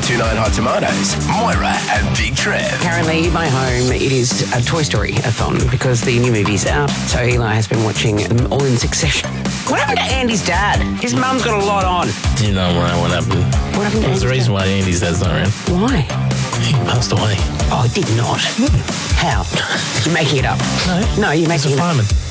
1029 Hot Tomatoes, Moira and Big Trev. Currently, my home, it is a Toy Story-a-thon because the new movie's out. So Eli has been watching them all in succession. What happened to Andy's dad? His mum's got a lot on. You know, Ryan, what happened? What happened to There's a reason why Andy's dad's not around. Why? He passed away. Oh, he did not. How? You're making it up. No. No, you're making He's a it up. fireman.